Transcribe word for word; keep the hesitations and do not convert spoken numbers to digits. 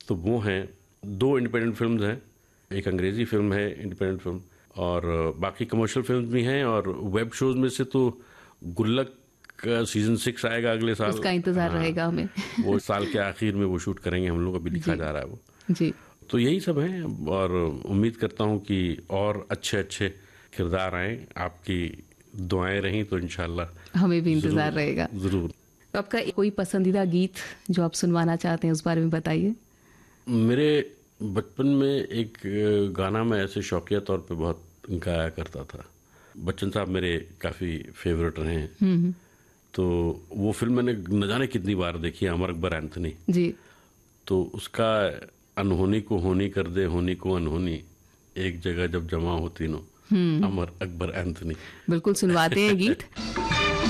तो वो हैं, दो इंडिपेंडेंट फिल्म्स हैं, एक अंग्रेजी फिल्म है इंडिपेंडेंट फिल्म, और बाकी कमर्शियल फिल्म्स भी हैं। और वेब शोज में से तो गुल्लक का सीजन सिक्स आएगा अगले साल, उसका इंतजार हाँ, रहेगा हमें। वो साल के आखिर में वो शूट करेंगे हम लोग, अभी लिखा जा रहा है वो जी। तो यही सब है, और उम्मीद करता हूँ कि और अच्छे अच्छे किरदार आएँ, आपकी दुआएं रहीं तो इंशाल्लाह हमें भी इंतजार रहेगा ज़रूर। तो आपका कोई पसंदीदा गीत जो आप सुनवाना चाहते हैं उस बारे में बताइए। मेरे बचपन में एक गाना मैं ऐसे शौकिया तौर पे बहुत गाया करता था। बच्चन साहब मेरे काफ़ी फेवरेट रहे हैं, तो वो फिल्म मैंने न जाने कितनी बार देखी है, अमर अकबर एंथनी जी। तो उसका अनहोनी को होनी कर दे, होनी को अनहोनी, एक जगह जब जमा होती नो, अमर अकबर एंथनी। बिल्कुल सुनवाते हैं गीत।